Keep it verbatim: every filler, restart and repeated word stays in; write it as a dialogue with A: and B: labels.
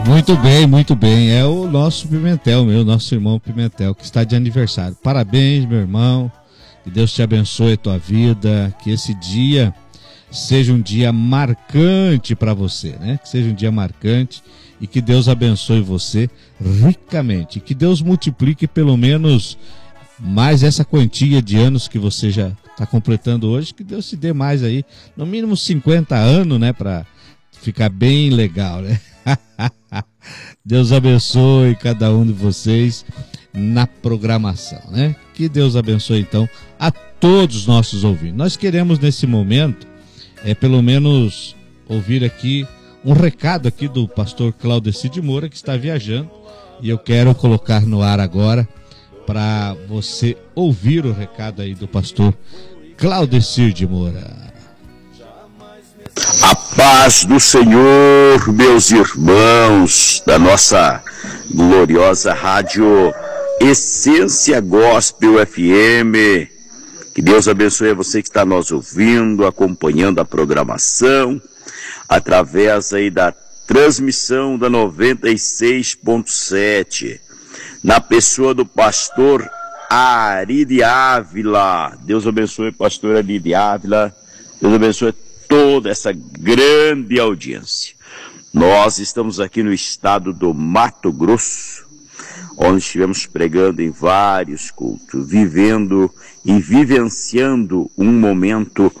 A: Muito bem, muito bem. É o nosso Pimentel, meu, nosso irmão Pimentel, que está de aniversário. Parabéns, meu irmão. Que Deus te abençoe a tua vida. Que esse dia seja um dia marcante para você, né? Que seja um dia marcante e que Deus abençoe você ricamente. Que Deus multiplique pelo menos mais essa quantia de anos que você já está completando hoje. Que Deus te dê mais aí, no mínimo cinquenta anos, né? Para ficar bem legal, né? Deus abençoe cada um de vocês na programação, né? Que Deus abençoe então a todos os nossos ouvintes. Nós queremos nesse momento, é pelo menos ouvir aqui um recado aqui do pastor Claudecir de Moura, que está viajando, e eu quero colocar no ar agora para você ouvir o recado aí do pastor Claudecir de Moura.
B: A paz do Senhor, meus irmãos, da nossa gloriosa rádio Essência Gospel F M. Que Deus abençoe a você que está nos ouvindo, acompanhando a programação, através aí da transmissão da noventa e seis ponto sete, na pessoa do pastor Ari de Ávila. Deus abençoe, pastor Ari de Ávila. Deus abençoe toda essa grande audiência. Nós estamos aqui no estado do Mato Grosso, onde estivemos pregando em vários cultos, vivendo e vivenciando um momento